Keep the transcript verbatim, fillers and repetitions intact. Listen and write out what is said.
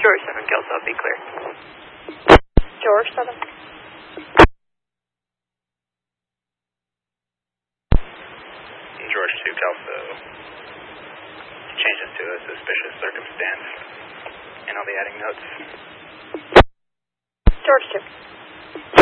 George seven, Kelso, be clear. George seven. George two, Kelso. Changes to a suspicious circumstance. And I'll be adding notes. George two.